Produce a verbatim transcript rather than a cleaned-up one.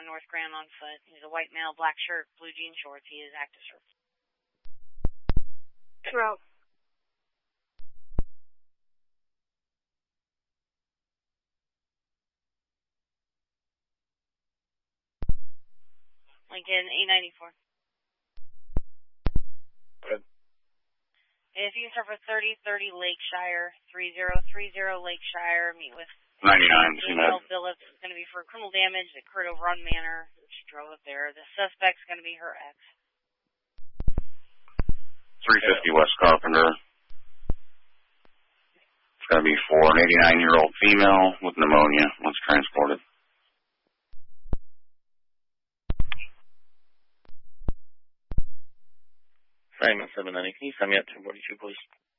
North Grand on foot. He's a white male, black shirt, blue jean shorts. He is active, sir. Route. Lincoln eight ninety-four. Good. If you can start for thirty thirty Lakeshire, three zero three zero Lakeshire, meet with ninety-nine, Danielle Billups. It's going to be for criminal damage that occurred over on Manor. She drove up there. The suspect's going to be her ex. three fifty West Carpenter. It's going to be for an eighty-nine-year-old female with pneumonia once transported. Simon seven ninety, can you send me up ten forty-two, please?